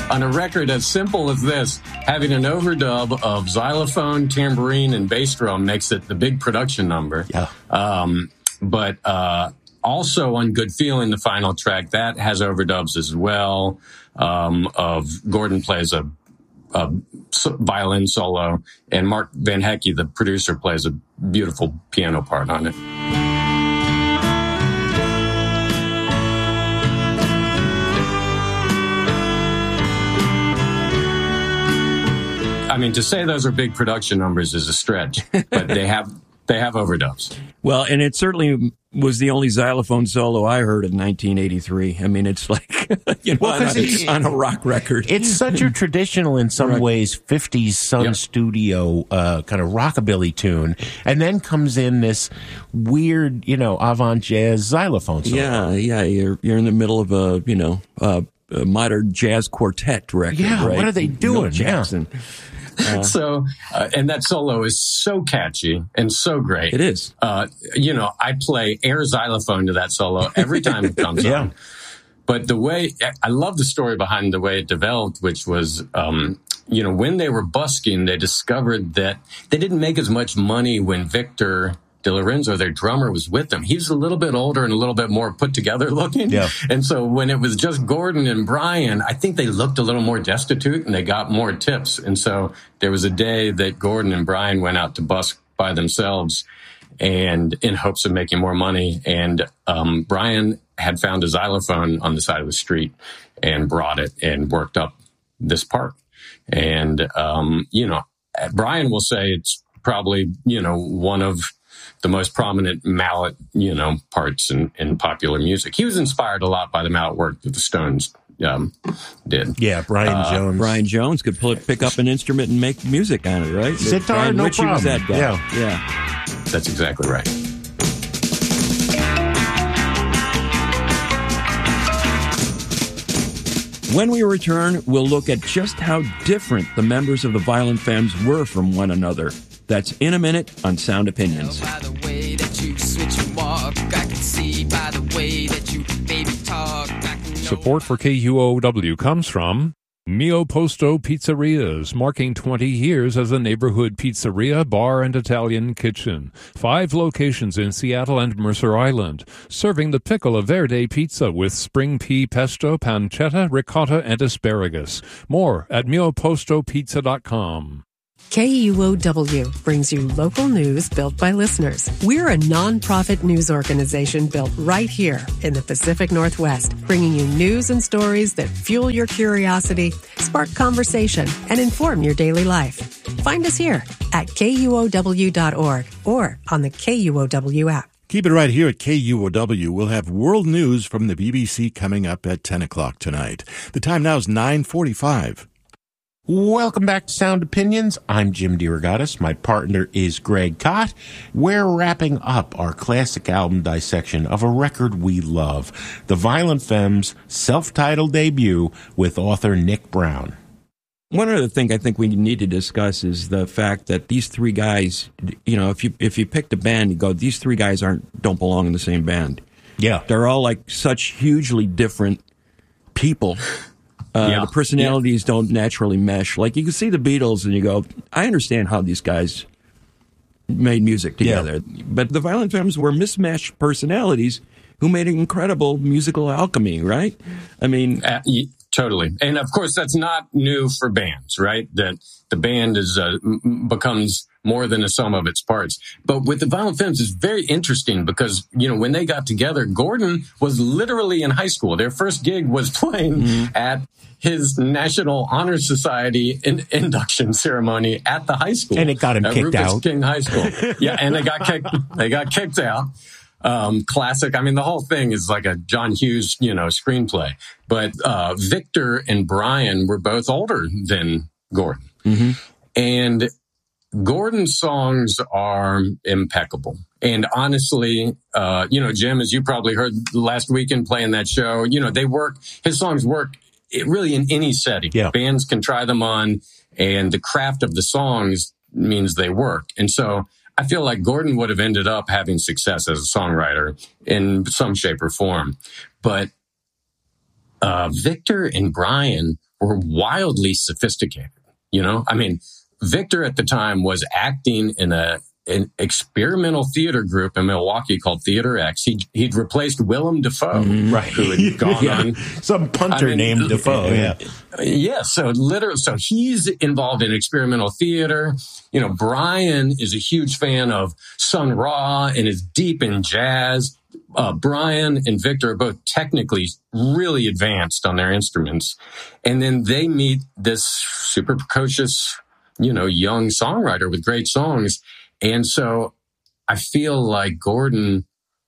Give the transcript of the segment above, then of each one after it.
on a record as simple as this, having an overdub of xylophone, tambourine, and bass drum makes it the big production number. Yeah. But also on Good Feeling, the final track, that has overdubs as well. Of Gordon plays a violin solo, and Mark Van Hecke, the producer, plays a beautiful piano part on it. I mean, to say those are big production numbers is a stretch, but they have overdubs. Well, and it certainly was the only xylophone solo I heard of 1983. I mean, it's like, on a rock record. It's such a traditional, in some ways, 50s Sun Studio kind of rockabilly tune. And then comes in this weird, avant jazz xylophone solo. Yeah. You're in the middle of a modern jazz quartet record. Yeah, right? What are they doing? Milt Jackson. And that solo is so catchy and so great. It is. I play air xylophone to that solo every time it comes on. But I love the story behind the way it developed, which was, when they were busking, they discovered that they didn't make as much money when Victor DeLorenzo, their drummer, was with them. He was a little bit older and a little bit more put together looking. Yeah. And so when it was just Gordon and Brian, I think they looked a little more destitute and they got more tips. And so there was a day that Gordon and Brian went out to busk by themselves and in hopes of making more money. And Brian had found a xylophone on the side of the street and brought it and worked up this part. And, Brian will say it's probably, one of the most prominent mallet, parts in popular music. He was inspired a lot by the mallet work that the Stones did. Yeah, Brian Jones. Brian Jones could pick up an instrument and make music on it, right? Sitar, Brian no Ritchie problem. Was that guy. Yeah. That's exactly right. When we return, we'll look at just how different the members of the Violent Femmes were from one another. That's in a minute on Sound Opinions. By the way that you switch and walk, I can see by the way that you baby talk. Support for KUOW comes from Mio Posto Pizzerias, marking 20 years as a neighborhood pizzeria, bar, and Italian kitchen. 5 locations in Seattle and Mercer Island, serving the Piccola Verde pizza with spring pea pesto, pancetta, ricotta, and asparagus. More at miopostopizza.com. KUOW brings you local news built by listeners. We're a nonprofit news organization built right here in the Pacific Northwest, bringing you news and stories that fuel your curiosity, spark conversation, and inform your daily life. Find us here at KUOW.org or on the KUOW app. Keep it right here at KUOW. We'll have world news from the BBC coming up at 10 o'clock tonight. The time now is 9:45. Welcome back to Sound Opinions. I'm Jim DeRogatis. My partner is Greg Kot. We're wrapping up our classic album dissection of a record we love, The Violent Femmes' self-titled debut with author Nick Brown. One other thing I think we need to discuss is the fact that these 3 guys, if you picked a band, you go, these 3 guys don't belong in the same band. Yeah. They're all like such hugely different people. The personalities don't naturally mesh. Like, you can see the Beatles and you go, I understand how these guys made music together. Yeah. But the Violent Femmes were mismatched personalities who made an incredible musical alchemy, right? I mean... Totally. And of course, that's not new for bands, right? That the band becomes more than a sum of its parts. But with the Violent Femmes, it's very interesting because, when they got together, Gordon was literally in high school. Their first gig was playing at his National Honor Society induction ceremony at the high school. And it got him kicked Rufus out. King High School. Yeah, and they got kicked out. Classic. I mean, the whole thing is like a John Hughes, screenplay. But Victor and Brian were both older than Gordon. Mm-hmm. And Gordon's songs are impeccable. And honestly, Jim, as you probably heard last weekend playing that show, his songs work really in any setting. Yeah. Bands can try them on, and the craft of the songs means they work. And so I feel like Gordon would have ended up having success as a songwriter in some shape or form. But Victor and Brian were wildly sophisticated. You know, I mean, Victor at the time was acting in an experimental theater group in Milwaukee called Theater X. He'd replaced Willem Dafoe, right? Who had gone on some punter named Dafoe. So he's involved in experimental theater. You know, Brian is a huge fan of Sun Ra and is deep in jazz. Brian and Victor are both technically really advanced on their instruments, and then they meet this super precocious, you know, young songwriter with great songs. And so I feel like Gordon,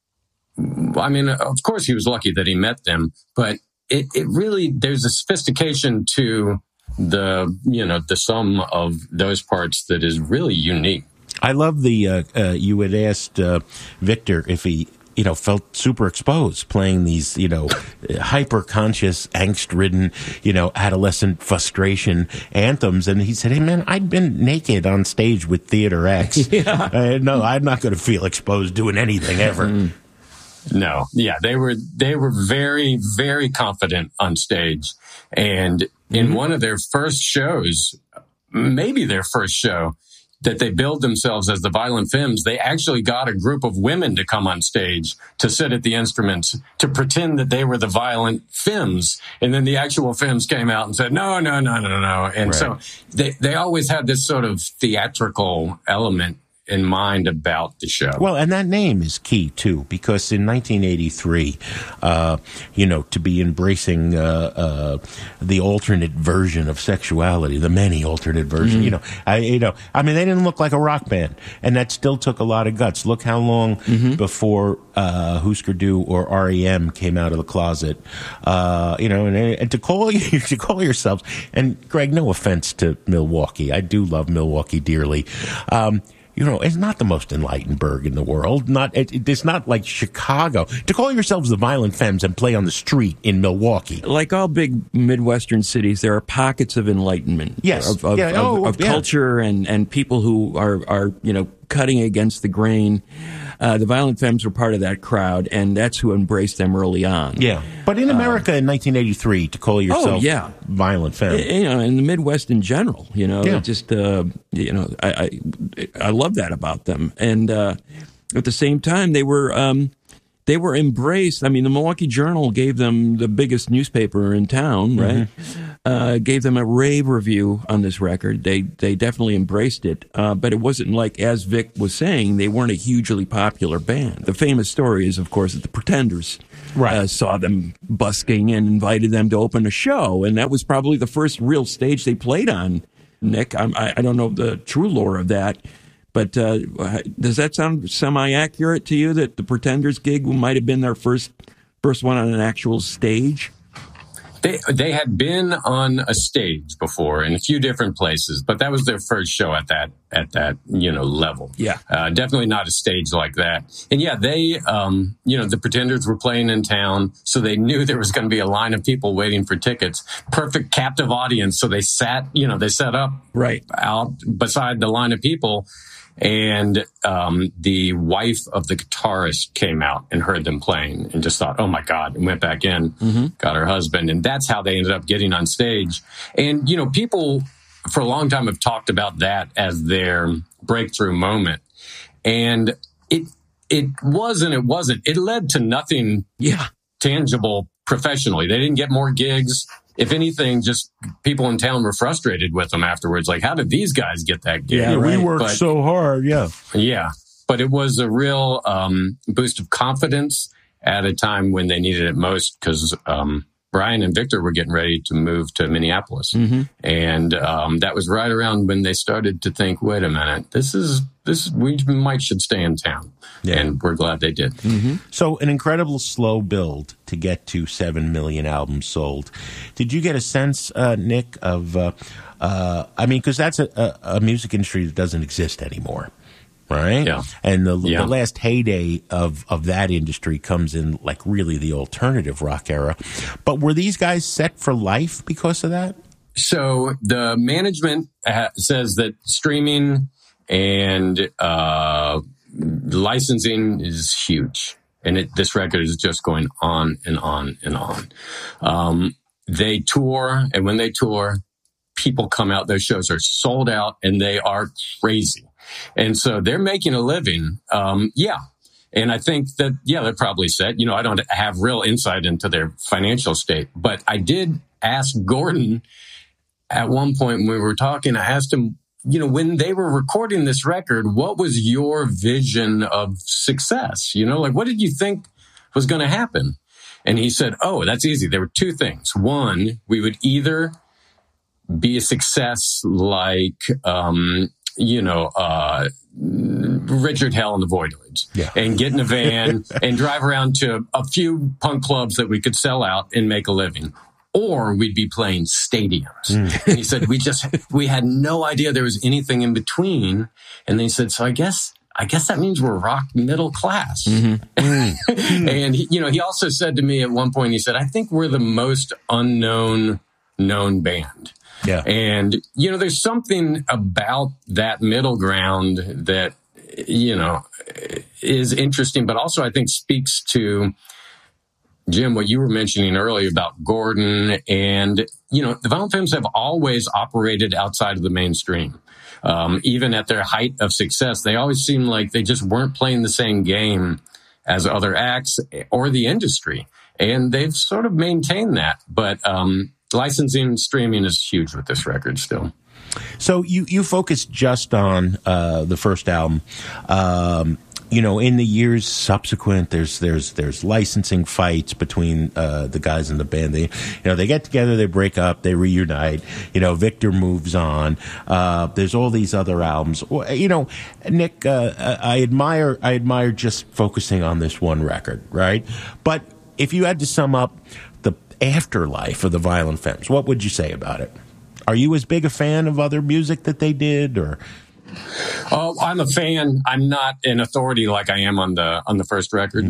I mean, of course he was lucky that he met them, but it really, there's a sophistication to the, you know, the sum of those parts that is really unique. I love the, you had asked Victor if he, you know, felt super exposed playing these, you know, hyper-conscious, angst-ridden, you know, adolescent frustration anthems. And he said, hey, man, I'd been naked on stage with Theater X. No, I'm not going to feel exposed doing anything ever. No. Yeah, they were very, very confident on stage. And in one of their first shows, maybe their first show, that they billed themselves as the Violent Femmes, they actually got a group of women to come on stage to sit at the instruments to pretend that they were the Violent Femmes. And then the actual Femmes came out and said, no. And so they always had this sort of theatrical element in mind about the show. Well, and that name is key, too, because in 1983, you know, to be embracing the alternate version of sexuality, the many alternate versions, I mean, they didn't look like a rock band, and that still took a lot of guts. Look how long before Husker Du or REM came out of the closet, you know, and to call yourselves, and Greg, no offense to Milwaukee, I do love Milwaukee dearly. You know, it's not the most enlightened burg in the world. It's not like Chicago. To call yourselves the Violent Femmes and play on the street in Milwaukee. Like all big Midwestern cities, there are pockets of enlightenment. Yes. Of culture and people who are, you know, cutting against the grain. The Violent Femmes were part of that crowd, and that's who embraced them early on. Yeah. But in America in 1983, to call yourself Violent Femme. You know, in the Midwest in general, you know, just, you know, I love that about them. And at the same time, they were embraced. I mean, the Milwaukee Journal gave them the biggest newspaper in town, right? Gave them a rave review on this record. They definitely embraced it. But it wasn't like, as Vic was saying, they weren't a hugely popular band. The famous story is, of course, that the Pretenders saw them busking and invited them to open a show. And that was probably the first real stage they played on, Nick. I don't know the true lore of that. But does that sound semi-accurate to you, that the Pretenders gig might have been their first one on an actual stage? They had been on a stage before in a few different places, but that was their first show at that you know, level. Yeah, definitely not a stage like that. And yeah, they you know, the Pretenders were playing in town, so they knew there was going to be a line of people waiting for tickets. Perfect captive audience, so they set up out beside the line of people. And the wife of the guitarist came out and heard them playing and just thought, oh, my God, and went back in, got her husband. And that's how they ended up getting on stage. And, you know, people for a long time have talked about that as their breakthrough moment. And it was and it wasn't. It led to nothing tangible professionally. They didn't get more gigs. If anything, just people in town were frustrated with them afterwards. Like, how did these guys get that gig? Yeah, we worked so hard. Yeah. But it was a real boost of confidence at a time when they needed it most, because Brian and Victor were getting ready to move to Minneapolis. And that was right around when they started to think, wait a minute, we should stay in town. Yeah. And we're glad they did. So an incredible slow build to get to 7 million albums sold. Did you get a sense, Nick, of, I mean, because that's a music industry that doesn't exist anymore. Right? Yeah. And the last heyday of that industry comes in, like, really the alternative rock era. But were these guys set for life because of that? So the management says that streaming and licensing is huge. And this record is just going on and on and on. they tour, and when they tour, people come out. Those shows are sold out, and they are crazy. And so they're making a living. And I think that, they're probably set. I don't have real insight into their financial state, but I did ask Gordon at one point when we were talking, I asked him, when they were recording this record, what was your vision of success? What did you think was going to happen? And he said, that's easy. There were two things. One, we would either be a success like, Richard Hell and the Voidoids, and get in a van and drive around to a few punk clubs that we could sell out and make a living. Or we'd be playing stadiums. And he said, we had no idea there was anything in between. And then he said, so I guess that means we're rock middle class. Mm-hmm. And he also said to me at one point, he said, I think we're the most known band. Yeah. And, there's something about that middle ground that, is interesting, but also I think speaks to, Jim, what you were mentioning earlier about Gordon. And, the Violent Femmes have always operated outside of the mainstream. Even at their height of success, they always seemed like they just weren't playing the same game as other acts or the industry. And they've sort of maintained that. But, licensing and streaming is huge with this record still. So you focus just on the first album. In the years subsequent, there's licensing fights between the guys in the band. They get together, they break up, they reunite. Victor moves on. There's all these other albums. Nick, I admire just focusing on this one record, right? But if you had to sum up the afterlife of the Violent Femmes, what would you say about it? Are you as big a fan of other music that they did, or? Oh, I'm a fan. I'm not an authority like I am on the first record,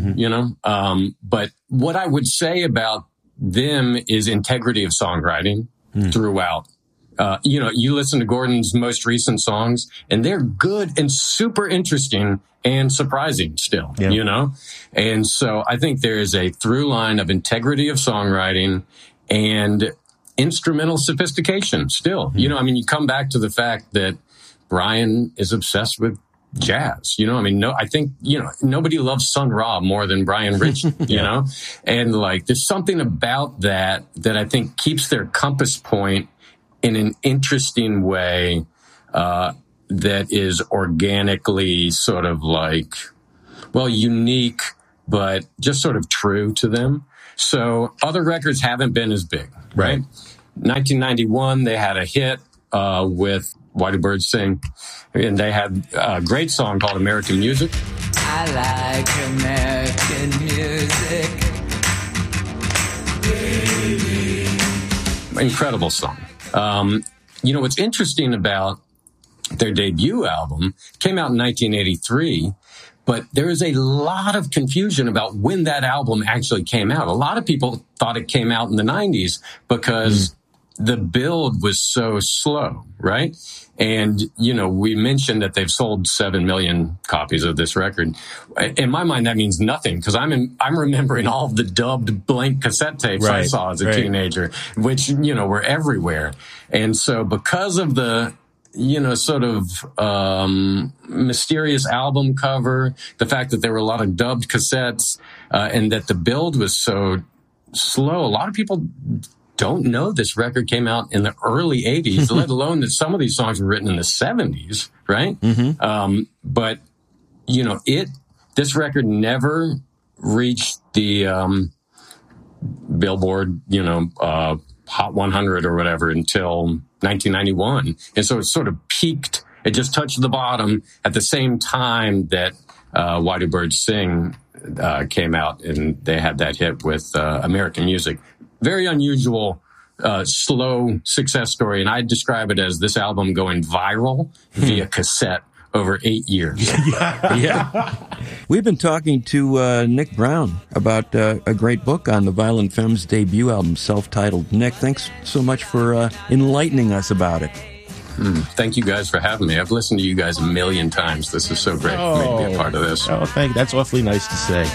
But what I would say about them is integrity of songwriting throughout. You listen to Gordon's most recent songs, and they're good and super interesting and surprising still, And so I think there is a through line of integrity of songwriting and instrumental sophistication still. You come back to the fact that Brian is obsessed with jazz. I think, nobody loves Sun Ra more than Brian Rich, and there's something about that I think keeps their compass point in an interesting way, that is organically sort of unique, but just sort of true to them. So other records haven't been as big, right? 1991, they had a hit, with Why Do Birds Sing? And they had a great song called American Music. I like American music. Incredible song. What's interesting about their debut album came out in 1983, but there is a lot of confusion about when that album actually came out. A lot of people thought it came out in the 90s because the build was so slow, right? And, we mentioned that they've sold 7 million copies of this record. In my mind, that means nothing because I'm remembering all of the dubbed blank cassette tapes I saw as a teenager, which, were everywhere. And so because of the, sort of mysterious album cover, the fact that there were a lot of dubbed cassettes, and that the build was so slow, a lot of people don't know this record came out in the early 80s, let alone that some of these songs were written in the 70s, right? Mm-hmm. But, this record never reached the Billboard, Hot 100 or whatever until 1991. And so it sort of peaked. It just touched the bottom at the same time that Why Do Birds Sing came out, and they had that hit with American Music. Very unusual, slow success story. And I'd describe it as this album going viral via cassette over 8 years. Yeah. We've been talking to Nick Brown about a great book on the Violent Femmes' debut album, self-titled. Nick, thanks so much for enlightening us about it. Thank you guys for having me. I've listened to you guys a million times. This is so great for me to be a part of this. Oh, thank you. That's awfully nice to say.